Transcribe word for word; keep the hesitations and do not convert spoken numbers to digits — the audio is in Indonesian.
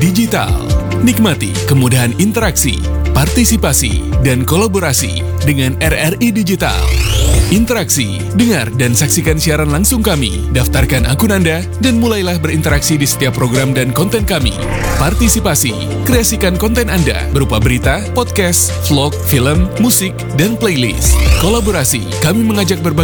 Digital. Nikmati kemudahan interaksi, partisipasi, dan kolaborasi dengan R R I Digital. Interaksi, dengar dan saksikan siaran langsung kami, daftarkan akun Anda, dan mulailah berinteraksi di setiap program dan konten kami. Partisipasi, kreasikan konten Anda berupa berita, podcast, vlog, film, musik, dan playlist. Kolaborasi, kami mengajak berbagai